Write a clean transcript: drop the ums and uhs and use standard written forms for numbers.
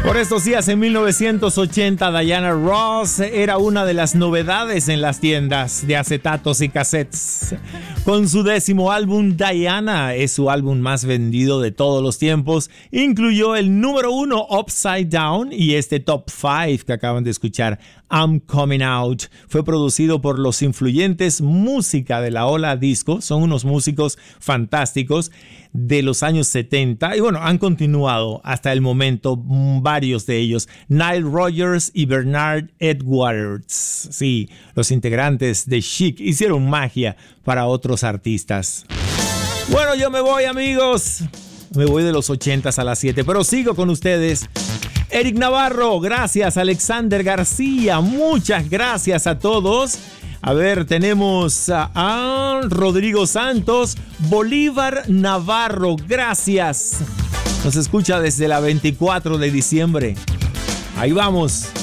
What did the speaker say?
Por estos días, en 1980, Diana Ross era una de las novedades en las tiendas de acetatos y cassettes. Con su 10º álbum, Diana es su álbum más vendido de todos los tiempos. Incluyó el número 1, Upside Down, y este top 5 que acaban de escuchar, I'm Coming Out. Fue producido por los influyentes música de la ola disco. Son unos músicos fantásticos de los años 70 y bueno, han continuado hasta el momento varios de ellos. Nile Rodgers y Bernard Edwards, sí, los integrantes de Chic hicieron magia para otros artistas. Bueno, yo me voy, amigos, me voy de los 80s a las 7, pero sigo con ustedes. Eric Navarro, gracias. Alexander García, muchas gracias a todos. A ver, tenemos a Rodrigo Santos, Bolívar Navarro, gracias. Nos escucha desde la 24 de diciembre. Ahí vamos.